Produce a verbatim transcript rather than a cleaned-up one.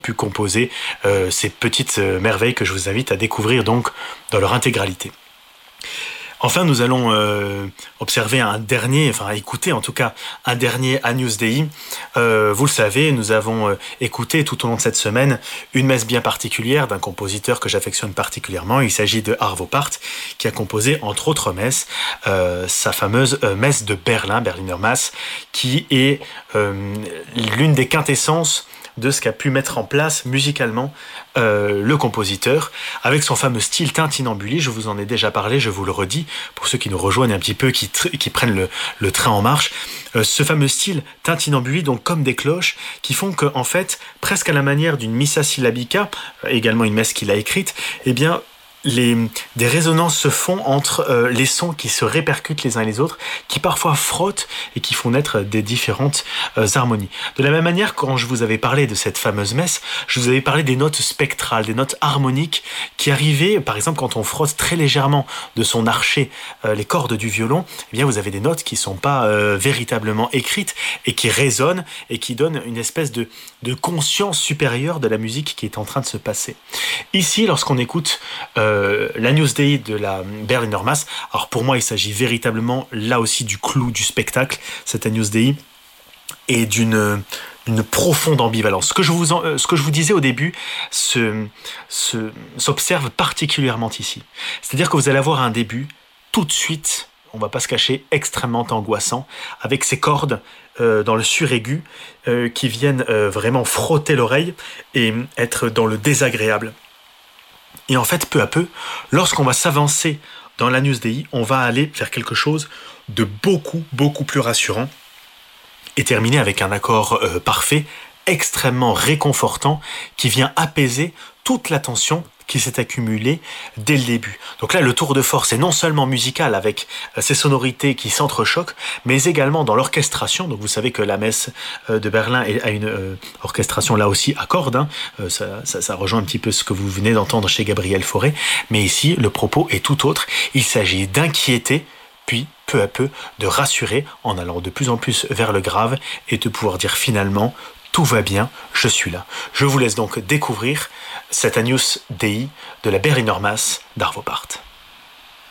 pu composer euh, ces petites euh, merveilles que je vous invite à découvrir donc dans leur intégralité. Enfin, nous allons euh, observer un dernier, enfin écouter en tout cas un dernier Agnus Dei. Euh, vous le savez, nous avons euh, écouté tout au long de cette semaine une messe bien particulière d'un compositeur que j'affectionne particulièrement. Il s'agit de Arvo Pärt, qui a composé entre autres messes euh, sa fameuse euh, messe de Berlin, Berliner Mass, qui est euh, l'une des quintessences de ce qu'a pu mettre en place musicalement euh, le compositeur, avec son fameux style tintinambuli. Je vous en ai déjà parlé, je vous le redis, pour ceux qui nous rejoignent un petit peu, qui, tr- qui prennent le, le train en marche. Euh, ce fameux style tintinambuli, donc comme des cloches, qui font que, en fait, presque à la manière d'une missa syllabica, euh, également une messe qu'il a écrite, eh bien, Les, des résonances se font entre euh, les sons qui se répercutent les uns et les autres, qui parfois frottent et qui font naître des différentes euh, harmonies. De la même manière, quand je vous avais parlé de cette fameuse messe, je vous avais parlé des notes spectrales, des notes harmoniques qui arrivaient, par exemple, quand on frotte très légèrement de son archet euh, les cordes du violon, eh bien vous avez des notes qui ne sont pas euh, véritablement écrites et qui résonnent et qui donnent une espèce de, de conscience supérieure de la musique qui est en train de se passer. Ici, lorsqu'on écoute euh, Euh, l'Agnus Dei de la Berliner Mass. Alors pour moi, il s'agit véritablement là aussi du clou du spectacle, cet Agnus Dei, et d'une, d'une profonde ambivalence. Ce que je vous, en, ce que je vous disais au début se, se, s'observe particulièrement ici. C'est-à-dire que vous allez avoir un début tout de suite, on ne va pas se cacher, extrêmement angoissant, avec ces cordes euh, dans le suraigu euh, qui viennent euh, vraiment frotter l'oreille et être dans le désagréable. Et en fait, peu à peu, lorsqu'on va s'avancer dans l'Agnus Dei, on va aller vers quelque chose de beaucoup, beaucoup plus rassurant et terminer avec un accord euh, parfait, extrêmement réconfortant, qui vient apaiser toute la tension qui s'est accumulée dès le début. Donc là, le tour de force est non seulement musical avec euh, ces sonorités qui s'entrechoquent, mais également dans l'orchestration. Donc vous savez que la messe euh, de Berlin a une euh, orchestration là aussi à cordes. Hein. Euh, ça, ça, ça rejoint un petit peu ce que vous venez d'entendre chez Gabriel Fauré. Mais ici, le propos est tout autre. Il s'agit d'inquiéter, puis peu à peu de rassurer en allant de plus en plus vers le grave et de pouvoir dire finalement « Tout va bien, je suis là ». Je vous laisse donc découvrir cet Agnus Dei de la Berliner Mass d'Arvo Pärt.